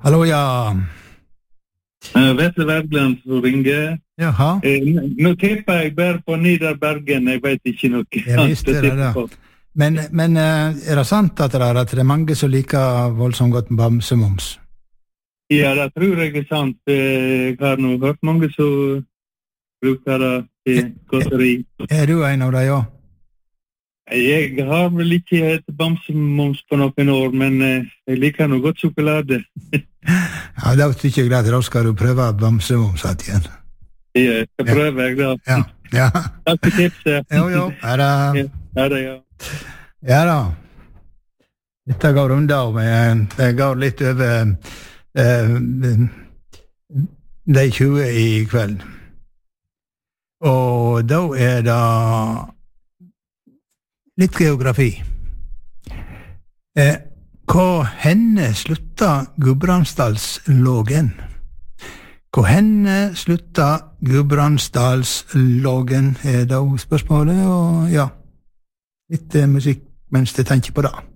Hallo, ja. Vetle Wergeland som ringer. Jaha. Nå tipper jeg bare på Nidarbergen, jeg vet ikke noe. Jeg visste det da. Men er det sant at det er mange som liker voldsomt godt bamsemums? Ja, det tror jeg er sant. Jeg har nå hørt mange som bruker det til godteri. Er du en av dem, ja? Jeg har vel ikke hatt bamsemums på noen år, men jeg liker noe godt sjokolade. Ja, da tykker jeg at da skal du prøve bamsemums igjen. Ja, jeg skal prøve, jeg da. Ja. Takk for tipset. Jo, er det? Ja, det, ja. Ja da. Dette går unna, men det går litt over de 20 i kveld. Og da er det litt geografi. Hvor henne slutta Gudbrandsdalslågen? Hvor henne slutta Gudbrandsdalslågen, er da spørsmålet, og ja, litt musikk mens jeg tenker på det.